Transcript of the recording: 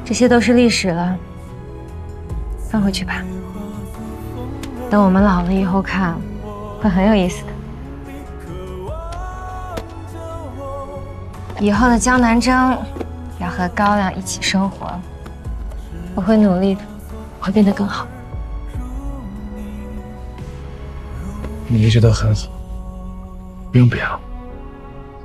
这些都是历史了，放回去吧。等我们老了以后看，会很有意思的。以后的江南征要和高亮一起生活，我会努力的，我会变得更好。 你一直都很好，不用表扬。